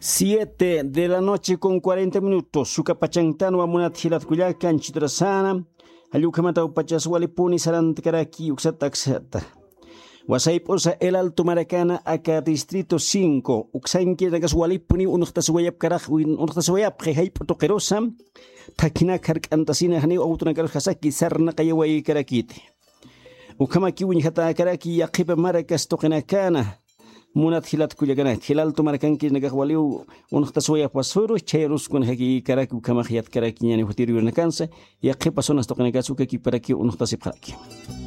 7 de la noche con 40 minutos. Sukapachantano amunat hilat kuyakan chitrasana. Ayukamata upachaswali puni sarantakaraki uksataksata. Wasaiposa el Alto Maracana acá distrito 5. Uksanki nagaswalipuni unuktaswayap karaj unuktaswayap hayp tokerosa. Takina karkantasina hani autonakar hasaki sarna kayawai karakiti. Ukamaki unjata karaki yaqipa maracas tokenakana. Munat hilat kuyaganat hilal to marakanki nagawaliu unuktaswayap pasfuru chayrus kun haki karaki ukamahiat karaki yani hutiru nakansa yaqipa sonas tokenakasuka ki paraki unuktasip karaki.